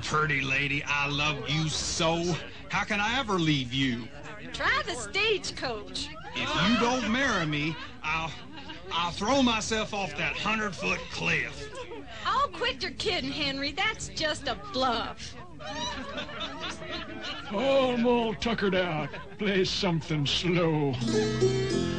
pretty lady, I love you so. How can I ever leave you? Try the stagecoach. If you don't marry me, I'll throw myself off that 100-foot cliff. Oh, quit your kidding, Henry. That's just a bluff. Oh, I'm all tuckered out. Play something slow.